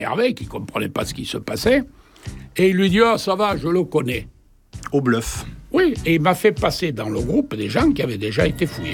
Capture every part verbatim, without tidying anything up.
énervé, qui ne comprenait pas ce qui se passait. Et il lui dit « Ah, oh, ça va, je le connais ». Au bluff. Oui, et il m'a fait passer dans le groupe des gens qui avaient déjà été fouillés.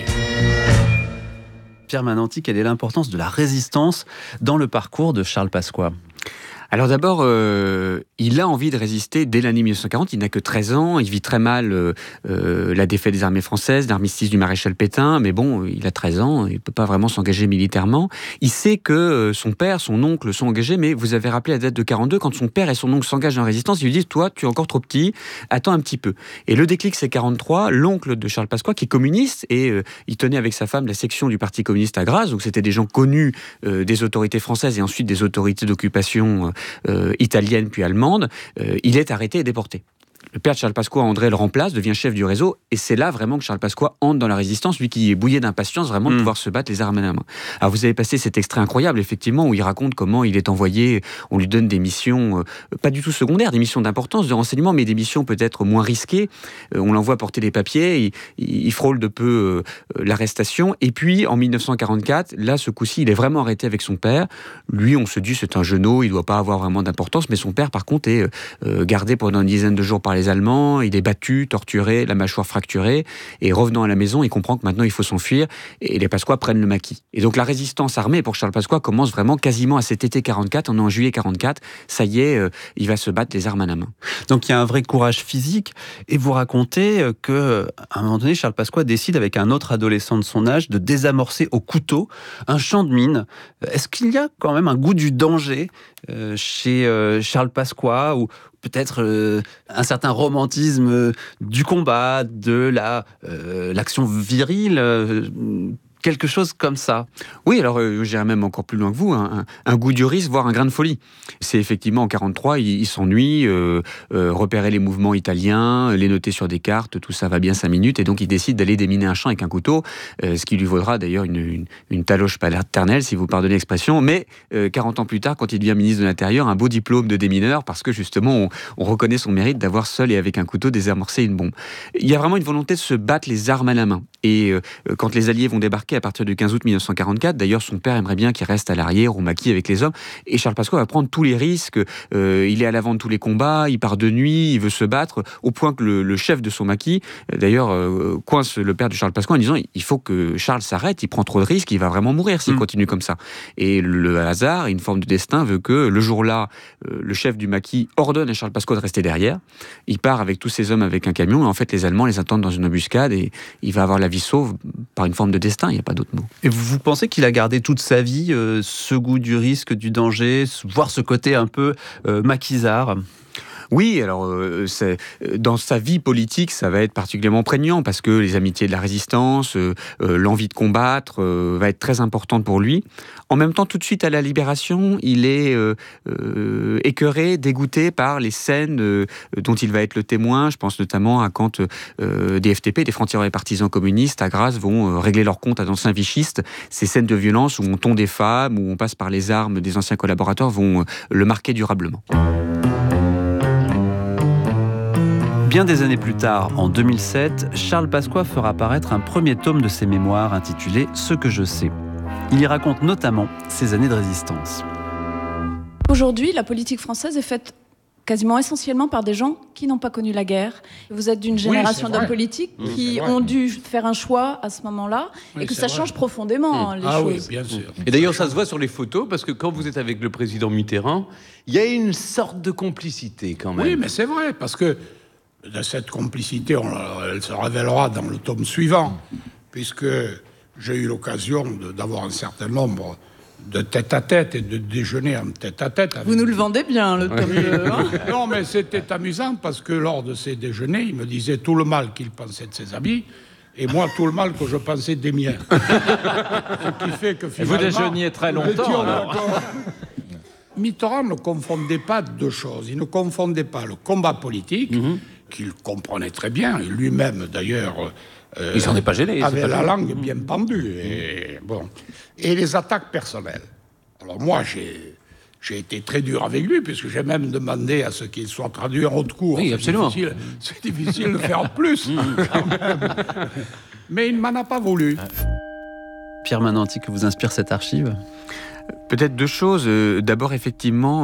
Pierre Mananti, quelle est l'importance de la résistance dans le parcours de Charles Pasqua ? Alors d'abord, euh, il a envie de résister dès l'année mille neuf cent quarante, il n'a que treize ans, il vit très mal euh, euh, la défaite des armées françaises, l'armistice du maréchal Pétain, mais bon, il a treize ans, il ne peut pas vraiment s'engager militairement. Il sait que euh, son père, son oncle sont engagés, mais vous avez rappelé la date de quarante-deux, quand son père et son oncle s'engagent dans la résistance, ils lui disent « Toi, tu es encore trop petit, attends un petit peu ». Et le déclic, c'est quarante-trois, l'oncle de Charles Pasqua, qui est communiste, et euh, il tenait avec sa femme la section du Parti communiste à Grasse, donc c'était des gens connus euh, des autorités françaises et ensuite des autorités d'occupation Euh, italienne puis allemande, euh, il est arrêté et déporté. Le père de Charles Pasqua, André, le remplace, devient chef du réseau, et c'est là vraiment que Charles Pasqua entre dans la résistance, lui qui est bouillé d'impatience vraiment de mmh. pouvoir se battre les armes à la main. Alors vous avez passé cet extrait incroyable, effectivement, où il raconte comment il est envoyé, on lui donne des missions, euh, pas du tout secondaires, des missions d'importance, de renseignement, mais des missions peut-être moins risquées. Euh, on l'envoie porter des papiers, il, il frôle de peu euh, l'arrestation, et puis en mille neuf cent quarante-quatre, là, ce coup-ci, il est vraiment arrêté avec son père. Lui, on se dit, c'est un genou, il ne doit pas avoir vraiment d'importance, mais son père, par contre, est euh, gardé pendant une dizaine de jours par les Allemands, il est battu, torturé, la mâchoire fracturée, et revenant à la maison, il comprend que maintenant il faut s'enfuir, et les Pasqua prennent le maquis. Et donc la résistance armée pour Charles Pasqua commence vraiment quasiment à cet été quarante-quatre, on est en juillet quarante-quatre, ça y est, euh, il va se battre les armes à la main. Donc il y a un vrai courage physique, et vous racontez qu'à un moment donné, Charles Pasqua décide avec un autre adolescent de son âge de désamorcer au couteau un champ de mines. Est-ce qu'il y a quand même un goût du danger euh, chez euh, Charles Pasqua, ou peut-être euh, un certain romantisme euh, du combat, de la, euh, l'action virile, euh, quelque chose comme ça. Oui, alors euh, j'irais même encore plus loin que vous, un, un, un goût du risque, voire un grain de folie. C'est effectivement en quarante-trois, il, il s'ennuie, euh, euh, repérer les mouvements italiens, les noter sur des cartes, tout ça va bien cinq minutes, et donc il décide d'aller déminer un champ avec un couteau, euh, ce qui lui vaudra d'ailleurs une, une, une taloche paternelle, si vous pardonnez l'expression, mais euh, quarante ans plus tard, quand il devient ministre de l'Intérieur, un beau diplôme de démineur, parce que justement, on, on reconnaît son mérite d'avoir seul et avec un couteau désamorcé une bombe. Il y a vraiment une volonté de se battre les armes à la main. Et euh, quand les Alliés vont débarquer à partir du quinze août mille neuf cent quarante-quatre, d'ailleurs son père aimerait bien qu'il reste à l'arrière, au maquis avec les hommes, et Charles Pasqua va prendre tous les risques, euh, il est à l'avant de tous les combats, il part de nuit, il veut se battre, au point que le, le chef de son maquis, d'ailleurs, euh, coince le père de Charles Pasqua en disant il faut que Charles s'arrête, il prend trop de risques, il va vraiment mourir s'il mmh. continue comme ça. Et le hasard, une forme de destin, veut que le jour-là, euh, le chef du maquis ordonne à Charles Pasqua de rester derrière, il part avec tous ses hommes avec un camion, et en fait les Allemands les attendent dans une embuscade, et il va avoir la vie sauve par une forme de destin, il n'y a pas d'autre mot. Et vous, vous pensez qu'il a gardé toute sa vie euh, ce goût du risque, du danger, voire ce côté un peu euh, maquisard ? Oui, alors euh, c'est, dans sa vie politique, ça va être particulièrement prégnant parce que les amitiés de la résistance, euh, euh, l'envie de combattre euh, va être très importante pour lui. En même temps, tout de suite à la Libération, il est euh, euh, écœuré, dégoûté par les scènes euh, dont il va être le témoin. Je pense notamment à quand euh, des F T P, des Francs-Tireurs et Partisans communistes, à Grasse, vont euh, régler leur compte à d'anciens vichistes. Ces scènes de violence où on tombe des femmes, où on passe par les armes des anciens collaborateurs vont euh, le marquer durablement. Bien des années plus tard, en deux mille sept, Charles Pasqua fera paraître un premier tome de ses mémoires intitulé « Ce que je sais ». Il y raconte notamment ses années de résistance. Aujourd'hui, la politique française est faite quasiment essentiellement par des gens qui n'ont pas connu la guerre. Vous êtes d'une génération oui, d'hommes politiques oui, qui ont dû faire un choix à ce moment-là, oui, et que ça vrai. change profondément mmh. les ah choses. Oui, bien sûr. Et d'ailleurs, ça se voit sur les photos, parce que quand vous êtes avec le président Mitterrand, il y a une sorte de complicité quand même. Oui, mais c'est vrai, parce que de cette complicité, on, elle se révélera dans le tome suivant, puisque j'ai eu l'occasion de, d'avoir un certain nombre de tête-à-tête et de déjeuner en tête-à-tête. Avec... Vous nous le vendez bien, le tome deux. Hein non, mais c'était amusant, parce que lors de ces déjeuners, il me disait tout le mal qu'il pensait de ses amis, et moi, tout le mal que je pensais des miens. Ce qui fait que finalement... Vous déjeuniez très longtemps, alors. Mitterrand ne confondait pas deux choses. Il ne confondait pas le combat politique, mm-hmm. qu'il comprenait très bien, et lui-même d'ailleurs euh, il s'en est pas gêné, avait pas la gêné. langue bien pendue, et, bon. et les attaques personnelles. Alors moi, j'ai, j'ai été très dur avec lui, puisque j'ai même demandé à ce qu'il soit traduit en haute cour. Oui, absolument. C'est difficile, c'est difficile de faire plus, quand même. Mais il ne m'en a pas voulu. Pierre Mananti, que vous inspire cette archive ? Peut-être deux choses. D'abord, effectivement,